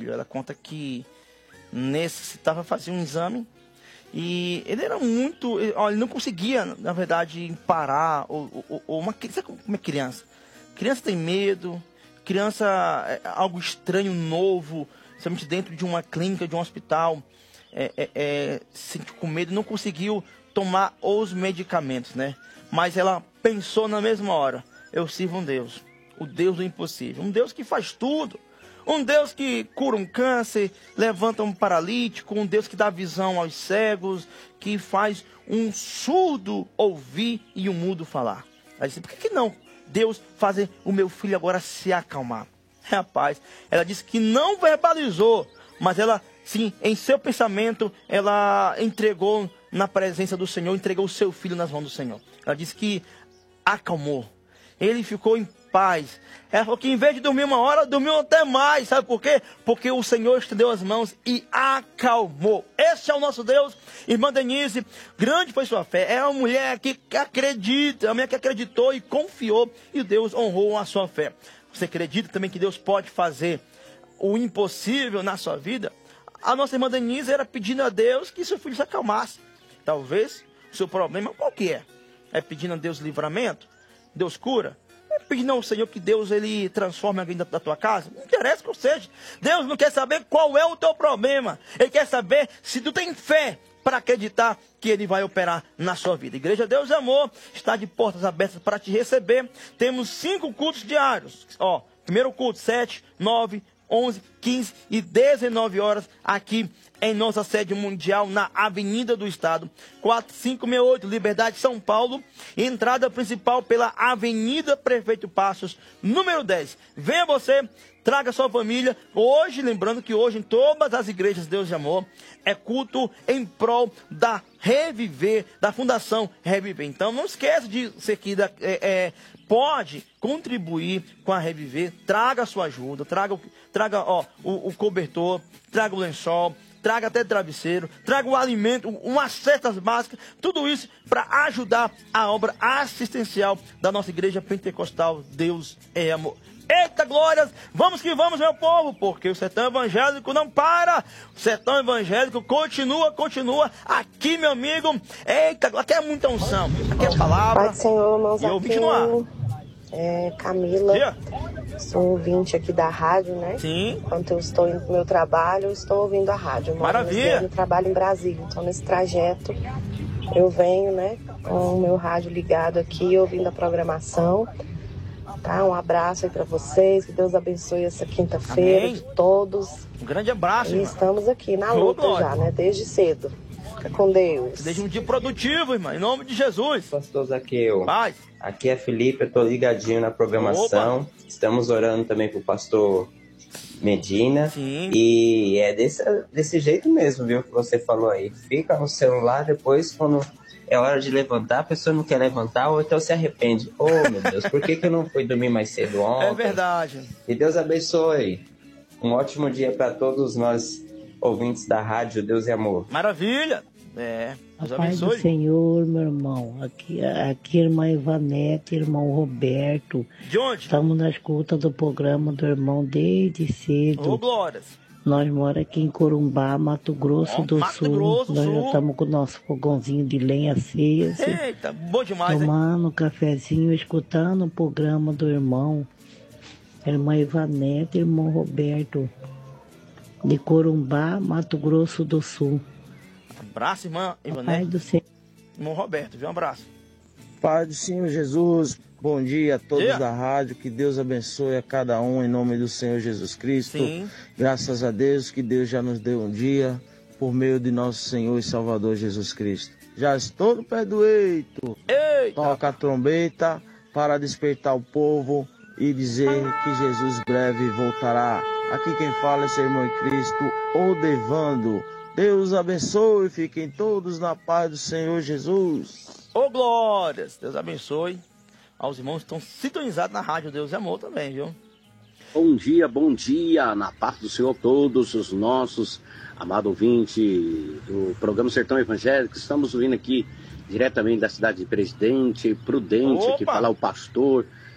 filho. Ela conta que necessitava fazer um exame e ele era muito... Ele não conseguia, na verdade, parar. Sabe como é criança? Criança tem medo, criança é algo estranho, novo, somente dentro de uma clínica, de um hospital, se sentiu com medo, não conseguiu tomar os medicamentos, né? Mas ela pensou na mesma hora: eu sirvo um Deus, o Deus do impossível, um Deus que faz tudo, um Deus que cura um câncer, levanta um paralítico, um Deus que dá visão aos cegos, que faz um surdo ouvir e um mudo falar. Ela disse: por que não Deus fazer o meu filho agora se acalmar? Rapaz, ela disse que não verbalizou, mas ela, sim, em seu pensamento, ela entregou na presença do Senhor, entregou o seu filho nas mãos do Senhor. Ela disse que acalmou. Ele ficou em paz. Ela falou que em vez de dormir uma hora, dormiu até mais. Sabe por quê? Porque o Senhor estendeu as mãos e acalmou. Esse é o nosso Deus. Irmã Denise, grande foi sua fé. É uma mulher que acredita, uma mulher que acreditou e confiou, e Deus honrou a sua fé. Você acredita também que Deus pode fazer o impossível na sua vida? A nossa irmã Denise era pedindo a Deus que seu filho se acalmasse. Talvez o seu problema, qual que é? É pedindo a Deus livramento? Deus cura? É pedindo ao Senhor que Deus ele transforme alguém da tua casa? Não interessa que seja. Deus não quer saber qual é o teu problema. Ele quer saber se tu tem fé para acreditar que Ele vai operar na sua vida. Igreja Deus e Amor está de portas abertas para te receber. Temos 5 cultos diários. Primeiro culto, 7, 9, 11, 15 e 19 horas aqui em nossa sede mundial na Avenida do Estado, 4568, Liberdade, São Paulo. Entrada principal pela Avenida Prefeito Passos, número 10. Venha você, traga sua família. Hoje, lembrando que hoje em todas as igrejas Deus e Amor é culto em prol da Reviver, da Fundação Reviver. Então não esqueça de ser que pode contribuir com a Reviver. Traga a sua ajuda, traga o cobertor, traga o lençol, traga até travesseiro, traga o alimento, umas cestas básicas, tudo isso para ajudar a obra assistencial da nossa igreja pentecostal Deus é Amor. Eita glórias, vamos que vamos, meu povo, porque o sertão evangélico não para, o sertão evangélico continua, aqui, meu amigo. Eita, aqui é muita unção, aqui é palavra. Pai do Senhor, irmãos, e ouvinte no ar. Camila, sou ouvinte aqui da rádio, né? Sim. Enquanto eu estou indo para o meu trabalho, eu estou ouvindo a rádio. Maravilha. Eu trabalho em Brasília, então nesse trajeto eu venho, né, com o meu rádio ligado aqui, ouvindo a programação. Tá? Um abraço aí para vocês, que Deus abençoe essa quinta-feira de todos. Um grande abraço, E irmão. estamos aqui na luta já, né? Desde cedo. Fica com Deus. Desde um dia produtivo, irmão, em nome de Jesus. Pastor Zaqueu, Paz. Aqui é Felipe, eu tô ligadinho na programação. Opa. Estamos orando também pro pastor Medina. Sim. E é desse jeito mesmo, viu, que você falou aí. Fica no celular, depois quando é hora de levantar, a pessoa não quer levantar, ou então se arrepende. Oh, meu Deus, por que eu não fui dormir mais cedo ontem? É verdade. E Deus abençoe. Um ótimo dia para todos nós, ouvintes da rádio Deus e Amor. Maravilha. Deus A paz do abençoe. Senhor, meu irmão. Aqui irmã Ivanete, irmão Roberto. De onde? Estamos na escuta do programa do irmão desde cedo. Ô, glórias. Nós moramos aqui em Corumbá, Mato Grosso do Mato Sul. Grosso do Nós Sul. já estamos com o nosso fogãozinho de lenha aceso. Eita, bom demais, hein? Tomando um cafezinho, escutando o programa do irmão. Irmã Ivanete, irmão Roberto. De Corumbá, Mato Grosso do Sul. Abraço, irmã Pai Ivanete. do Senhor. Irmão Roberto, viu? Um abraço. Pai do Senhor Jesus, bom dia a todos Dia. da rádio, que Deus abençoe a cada um em nome do Senhor Jesus Cristo. Sim. Graças a Deus que Deus já nos deu um dia por meio de nosso Senhor e Salvador Jesus Cristo. Já estou no pé do eito. Eita. Toca a trombeta para despertar o povo e dizer que Jesus breve voltará. Aqui quem fala é seu irmão em Cristo, Odevando. Deus abençoe, fiquem todos na paz do Senhor Jesus. Ô, glórias. Deus abençoe. Aos irmãos que estão sintonizados na rádio Deus e Amor também, viu? Bom dia, na paz do Senhor todos os nossos amados ouvintes do programa Sertão Evangélico. Estamos vindo aqui diretamente da cidade de Presidente Prudente, Opa! que fala o pastor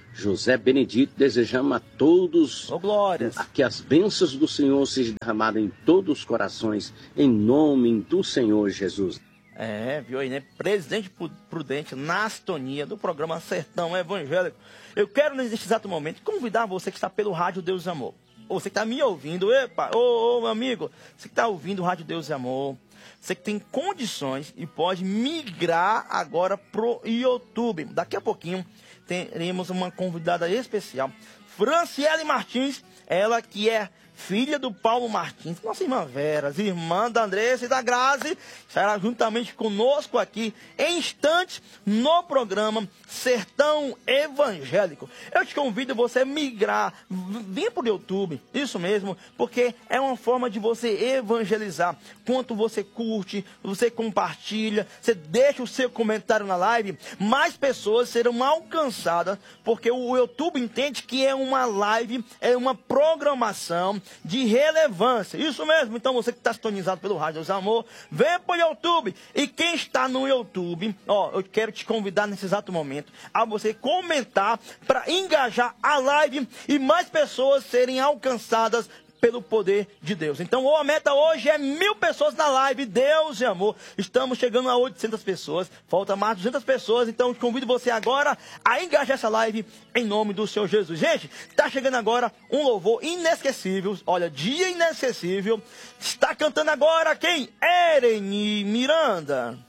José Benedito, desejamos a todos glórias, que as bênçãos do Senhor sejam derramadas em todos os corações, em nome do Senhor Jesus. Viu aí, né? Presidente Prudente, na sintonia do programa Sertão Evangélico. Eu quero, nesse exato momento, convidar você que está pelo Rádio Deus e Amor. Ou você que está me ouvindo, meu amigo, você que está ouvindo o Rádio Deus e Amor, você que tem condições e pode migrar agora pro YouTube. Daqui a pouquinho teremos uma convidada especial, Franciele Martins, ela que é filha do Paulo Martins, nossa irmã Vera, irmã da Andressa e da Grazi, estará juntamente conosco aqui em instantes no programa Sertão Evangélico. Eu te convido você a migrar, vir para o YouTube, isso mesmo, porque é uma forma de você evangelizar. Quanto você curte, você compartilha, você deixa o seu comentário na live, mais pessoas serão alcançadas, porque o YouTube entende que é uma live, é uma programação de relevância. Isso mesmo. Então você que está sintonizado pelo Rádio Deus Amor, vem para o YouTube. E quem está no YouTube, eu quero te convidar nesse exato momento a você comentar para engajar a live e mais pessoas serem alcançadas pelo poder de Deus. Então, a meta hoje é 1000 pessoas na live, Deus e Amor. Estamos chegando a 800 pessoas, falta mais 200 pessoas, então convido você agora a engajar essa live em nome do Senhor Jesus. Gente, está chegando agora um louvor inesquecível, olha, dia inesquecível. Está cantando agora quem? Ereni Miranda.